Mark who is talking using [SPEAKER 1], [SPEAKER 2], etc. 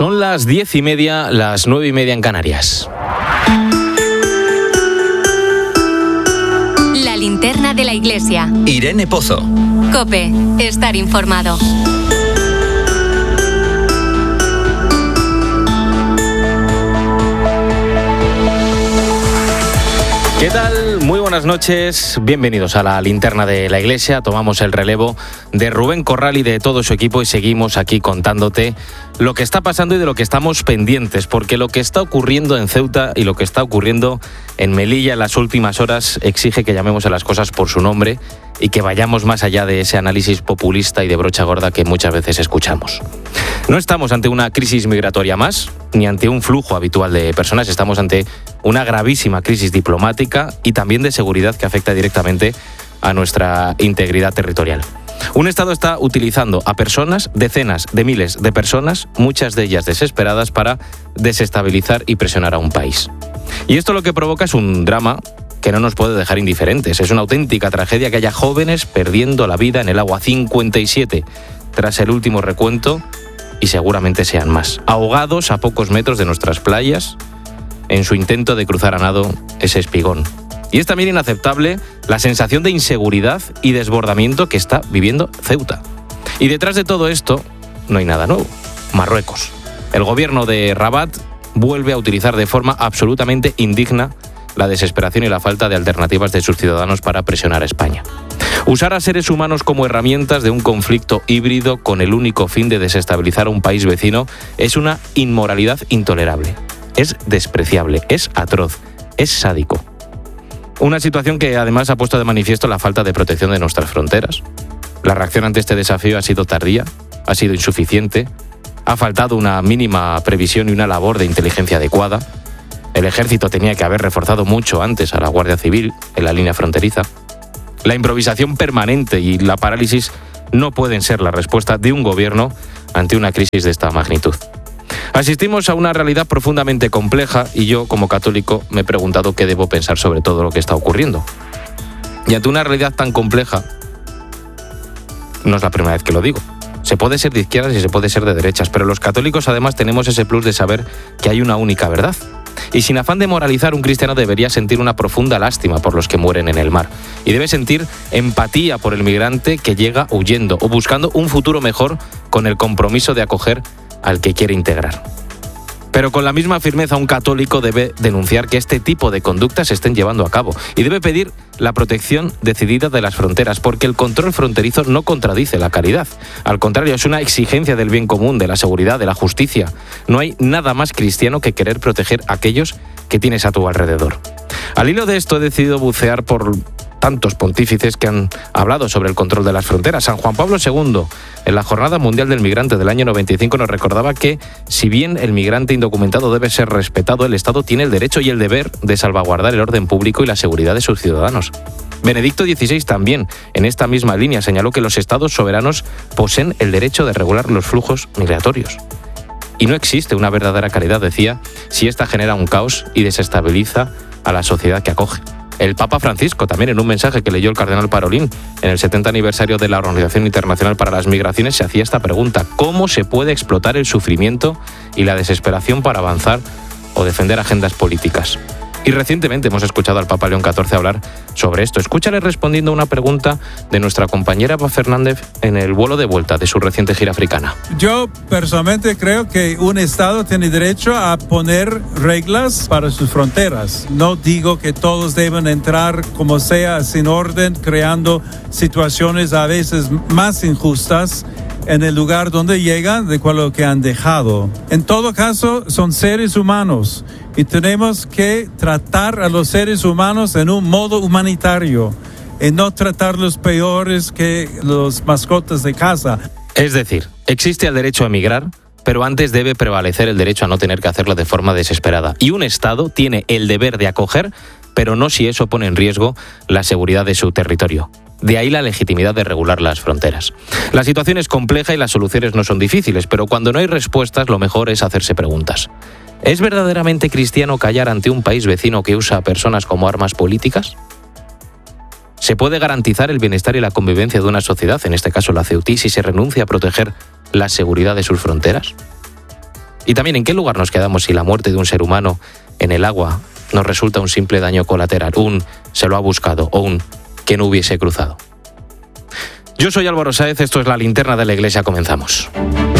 [SPEAKER 1] Son las 10:30, las 9:30 en Canarias.
[SPEAKER 2] La linterna de la iglesia.
[SPEAKER 3] Irene Pozo.
[SPEAKER 2] COPE. Estar informado.
[SPEAKER 1] ¿Qué tal? Muy buenas noches, bienvenidos a la linterna de la iglesia. Tomamos el relevo de Rubén Corral y de todo su equipo y seguimos aquí contándote lo que está pasando y de lo que estamos pendientes, porque lo que está ocurriendo en Ceuta y lo que está ocurriendo en Melilla en las últimas horas exige que llamemos a las cosas por su nombre y que vayamos más allá de ese análisis populista y de brocha gorda que muchas veces escuchamos. No estamos ante una crisis migratoria más, ni ante un flujo habitual de personas, estamos ante una gravísima crisis diplomática y también de seguridad que afecta directamente a nuestra integridad territorial. Un Estado está utilizando a personas, decenas de miles de personas, muchas de ellas desesperadas, para desestabilizar y presionar a un país. Y esto lo que provoca es un drama que no nos puede dejar indiferentes. Es una auténtica tragedia que haya jóvenes perdiendo la vida en el agua, 57 tras el último recuento, y seguramente sean más, ahogados a pocos metros de nuestras playas en su intento de cruzar a nado ese espigón. Y es también inaceptable la sensación de inseguridad y desbordamiento que está viviendo Ceuta. Y detrás de todo esto no hay nada nuevo. Marruecos. El gobierno de Rabat vuelve a utilizar de forma absolutamente indigna la desesperación y la falta de alternativas de sus ciudadanos para presionar a España. Usar a seres humanos como herramientas de un conflicto híbrido con el único fin de desestabilizar a un país vecino es una inmoralidad intolerable. Es despreciable, es atroz, es sádico. Una situación que además ha puesto de manifiesto la falta de protección de nuestras fronteras. La reacción ante este desafío ha sido tardía, ha sido insuficiente, ha faltado una mínima previsión y una labor de inteligencia adecuada. El ejército tenía que haber reforzado mucho antes a la Guardia Civil en la línea fronteriza. La improvisación permanente y la parálisis no pueden ser la respuesta de un gobierno ante una crisis de esta magnitud. Asistimos a una realidad profundamente compleja y yo, como católico, me he preguntado qué debo pensar sobre todo lo que está ocurriendo. Y ante una realidad tan compleja, no es la primera vez que lo digo. Se puede ser de izquierdas y se puede ser de derechas, pero los católicos además tenemos ese plus de saber que hay una única verdad. Y sin afán de moralizar, un cristiano debería sentir una profunda lástima por los que mueren en el mar. Y debe sentir empatía por el migrante que llega huyendo o buscando un futuro mejor con el compromiso de acoger al que quiere integrar. Pero con la misma firmeza, un católico debe denunciar que este tipo de conductas se estén llevando a cabo y debe pedir la protección decidida de las fronteras, porque el control fronterizo no contradice la caridad. Al contrario, es una exigencia del bien común, de la seguridad, de la justicia. No hay nada más cristiano que querer proteger a aquellos que tienes a tu alrededor. Al hilo de esto he decidido bucear por tantos pontífices que han hablado sobre el control de las fronteras. San Juan Pablo II, en la Jornada Mundial del Migrante del año 95, nos recordaba que, si bien el migrante indocumentado debe ser respetado, el Estado tiene el derecho y el deber de salvaguardar el orden público y la seguridad de sus ciudadanos. Benedicto XVI también, en esta misma línea, señaló que los Estados soberanos poseen el derecho de regular los flujos migratorios. Y no existe una verdadera caridad, decía, si ésta genera un caos y desestabiliza a la sociedad que acoge. El Papa Francisco, también en un mensaje que leyó el cardenal Parolín en el 70 aniversario de la Organización Internacional para las Migraciones, se hacía esta pregunta: ¿cómo se puede explotar el sufrimiento y la desesperación para avanzar o defender agendas políticas? Y recientemente hemos escuchado al Papa León XIV hablar sobre esto. Escúchale respondiendo a una pregunta de nuestra compañera Eva Fernández en el vuelo de vuelta de su reciente gira africana.
[SPEAKER 4] Yo personalmente creo que un Estado tiene derecho a poner reglas para sus fronteras. No digo que todos deben entrar como sea, sin orden, creando situaciones a veces más injustas en el lugar donde llegan de lo que han dejado. En todo caso, son seres humanos y tenemos que tratar a los seres humanos en un modo humanitario y no tratarlos peores que los mascotas de casa.
[SPEAKER 1] Es decir, existe el derecho a emigrar, pero antes debe prevalecer el derecho a no tener que hacerlo de forma desesperada. Y un Estado tiene el deber de acoger, pero no si eso pone en riesgo la seguridad de su territorio. De ahí la legitimidad de regular las fronteras. La situación es compleja y las soluciones no son difíciles, pero cuando no hay respuestas, lo mejor es hacerse preguntas. ¿Es verdaderamente cristiano callar ante un país vecino que usa a personas como armas políticas? ¿Se puede garantizar el bienestar y la convivencia de una sociedad, en este caso la ceutí, si se renuncia a proteger la seguridad de sus fronteras? Y también, ¿en qué lugar nos quedamos si la muerte de un ser humano en el agua nos resulta un simple daño colateral, un se lo ha buscado o un que no hubiese cruzado? Yo soy Álvaro Sáez, esto es La Linterna de la Iglesia, comenzamos.